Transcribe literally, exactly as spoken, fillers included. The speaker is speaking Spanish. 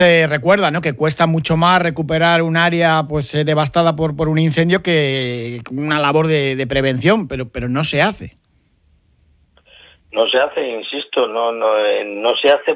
Se recuerda, ¿no?, que cuesta mucho más recuperar un área pues eh, devastada por, por un incendio que una labor de, de prevención, pero, pero no se hace. No se hace, insisto, no, no, eh, no se hace